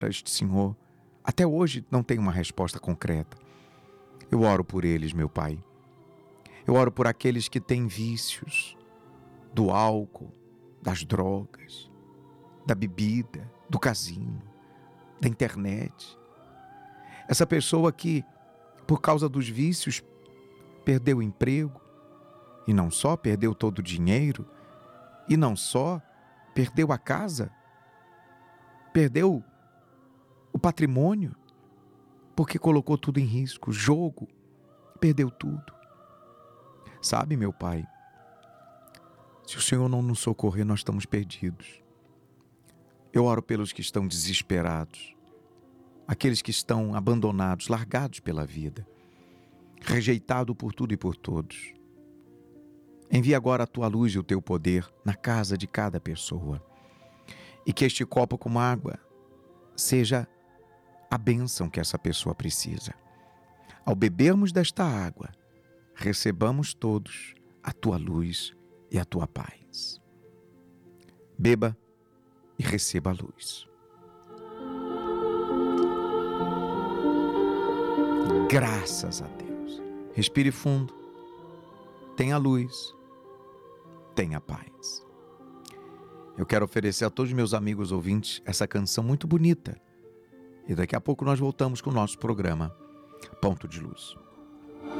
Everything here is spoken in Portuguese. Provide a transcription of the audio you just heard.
este senhor, até hoje não tem uma resposta concreta. Eu oro por eles, meu Pai. Eu oro por aqueles que têm vícios do álcool, das drogas, da bebida, do cassino, da internet. Essa pessoa que, por causa dos vícios, perdeu o emprego, e não só perdeu todo o dinheiro, e não só perdeu a casa, perdeu o patrimônio, porque colocou tudo em risco, jogo, perdeu tudo. Sabe, meu Pai, se o Senhor não nos socorrer, nós estamos perdidos. Eu oro pelos que estão desesperados, aqueles que estão abandonados, largados pela vida, rejeitados por tudo e por todos. Envia agora a tua luz e o teu poder na casa de cada pessoa. E que este copo com água seja a bênção que essa pessoa precisa. Ao bebermos desta água, recebamos todos a tua luz e a tua paz. Beba e receba a luz. Graças a Deus. Respire fundo. Tenha luz. Tenha paz. Eu quero oferecer a todos os meus amigos ouvintes essa canção muito bonita. E daqui a pouco nós voltamos com o nosso programa Ponto de Luz.